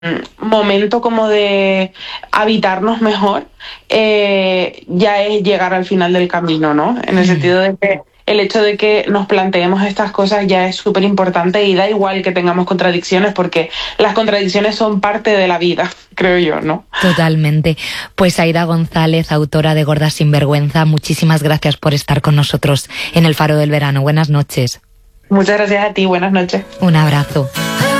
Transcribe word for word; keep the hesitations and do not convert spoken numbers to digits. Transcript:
momento como de habitarnos mejor, eh, ya es llegar al final del camino, ¿no? En el sentido de que el hecho de que nos planteemos estas cosas ya es súper importante y da igual que tengamos contradicciones porque las contradicciones son parte de la vida, creo yo, ¿no? Totalmente. Pues Aida González, autora de Gorda Sinvergüenza, muchísimas gracias por estar con nosotros en El Faro del Verano. Buenas noches. Muchas gracias a ti, buenas noches. Un abrazo.